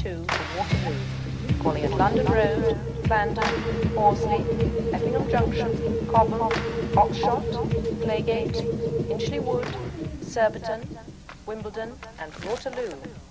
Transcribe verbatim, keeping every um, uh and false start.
two to Waterloo, calling at London Road, Clarendon, Horsley, Effingham Junction, Cobham, Oxshott, Playgate, Inchley Wood, Surbiton, Wimbledon and Waterloo.